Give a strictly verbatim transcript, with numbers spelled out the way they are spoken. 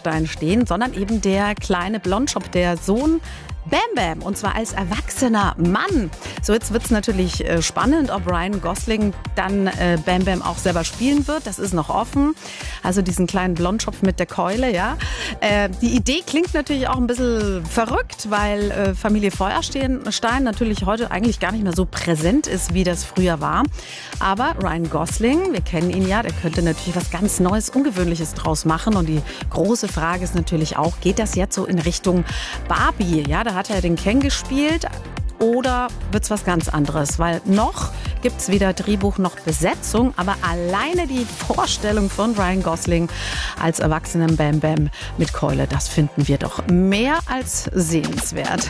Bordstein stehen, sondern eben der kleine Blondschopf, der Sohn Bam Bam, und zwar als erwachsener Mann. So, jetzt wird es natürlich äh, spannend, ob Ryan Gosling dann äh, Bam Bam auch selber spielen wird. Das ist noch offen. Also diesen kleinen Blondschopf mit der Keule, ja. Äh, die Idee klingt natürlich auch ein bisschen verrückt, weil äh, Familie Feuerstein natürlich heute eigentlich gar nicht mehr so präsent ist, wie das früher war. Aber Ryan Gosling, wir kennen ihn ja, der könnte natürlich was ganz Neues, Ungewöhnliches draus machen. Und die große Frage ist natürlich auch, geht das jetzt so in Richtung Barbie? Ja, da hat er den Ken gespielt, oder wird es was ganz anderes? Weil noch gibt es weder Drehbuch noch Besetzung, aber alleine die Vorstellung von Ryan Gosling als erwachsenem Bam Bam mit Keule, das finden wir doch mehr als sehenswert.